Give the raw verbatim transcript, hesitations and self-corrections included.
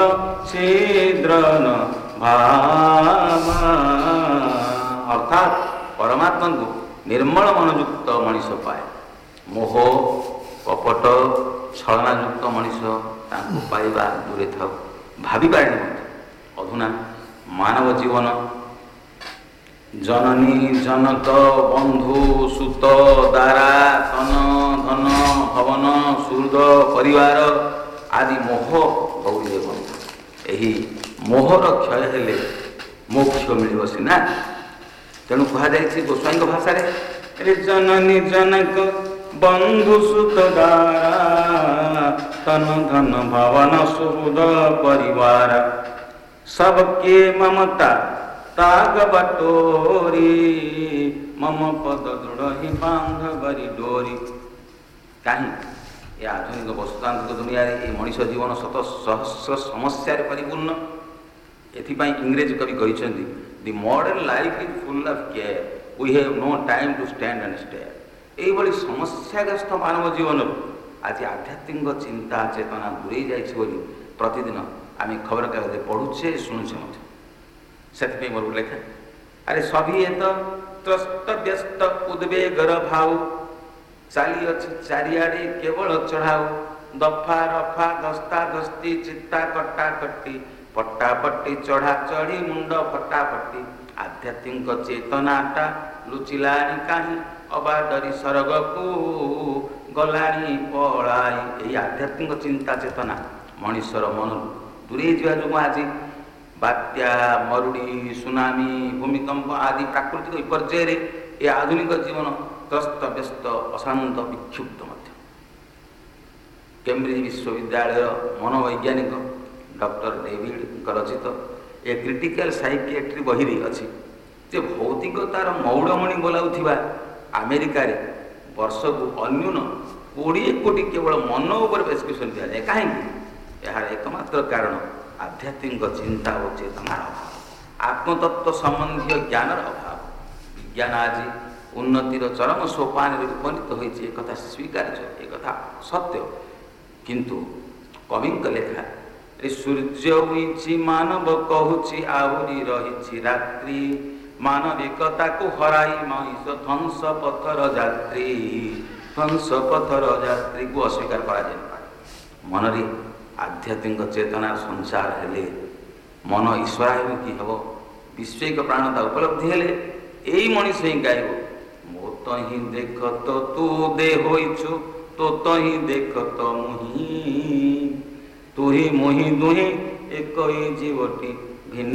छिद्र न भावा अर्थात परमात्मा को निर्मल मनयुक्त मनीष पाए। मोह कपट छलनायुक्त मनीष पाइबा दूरे था भावी पारे। अधुना मानव जीवन जननी जनक बंधु सुत दारा तन धन भवन सुहृद परिवार आदि मोह बहुले बंधु। यही मोहर क्षय हेले मोक्ष मिल सीना। तेणु कहुई गोस्वाई भाषा रे जननी जनक बंधु सुत दारा तन धन भवन सुहृद परिवार सबके ममता ताग बटोरी मम पद दृढ़ ही बांध बरी डोरी। कहीं ये आधुनिक वस्तुतांत्रिक दुनिया रे मनीष जीवन शत सहस्र समस्या परिपूर्ण। एथिपाई इंग्रेज कवि कहते the modern life is full of care we have no time to stand and stair. यही समस्याग्रस्त मानव जीवन आज आध्यात्मिक चिंता चेतना दूरे जाइए प्रतिदिन आम खबर कागज पढ़ुचे शुणुचे से मोर लेखा अरे सभी तो त्रस्त व्यस्त उद्वेगर भाव चली अच्छी चारिआडे केवल चढ़ाऊ दफा रफा दस्ता दस्ती चित्ता कट्टा कट्टी पट्टा पट्टी चढ़ा चढ़ी मुंड फटा फटी आध्यात्मिक चेतनाटा लुचिलानी कहीं अबा डरी सरग को गलानी पलाई। यही आध्यात्मिक चिंता चेतना मनीषर मन दूरे जा जो आज बात्या मरुड़ी सुनामी भूमिकंप आदि प्राकृतिक विपर्यय ये आधुनिक जीवन त्रस्त व्यस्त अशांत विक्षुब्ध। केम्ब्रिज विश्वविद्यालय मनोवैज्ञानिक डॉक्टर डेविड रचित ए क्रिटिकल साइकियाट्री बही अच्छी जे भौतिकतार मौड़मणि बोलाउथिबा अमेरिका रे वर्ष को अन्यून कोड़े कोटी केवल मन उपर प्रेस्क्रिप्शन दिया जाए। कहीं यार एकमात्र कारण आध्यात्मिक चिंता और चेतनार अभाव आत्मतत्व संबंधी ज्ञानर अभाव। विज्ञान आज उन्नतिर चरम सोपान उपनीत होती कथा स्वीकार्य एक सत्य किंतु कवि लेखा सूर्य उइछि मानव कहूछि आहुरी रही रात्रि मानविकता को हराई मनीष ध्वंस पथर यात्री ध्वंस पथर यात्री को अस्वीकार करा मनरे आध्यात्मिक चेतना संसार हेले मन ईश्वराभिमुखी हम विश्वक प्राणता उपलब्धि हेले यही मनीष ही गायब मो तो ही देख तो तू दे होइछु तो तो ही देख तो मुही तू ही मुही दुही एक ही जीवटी भिन्न।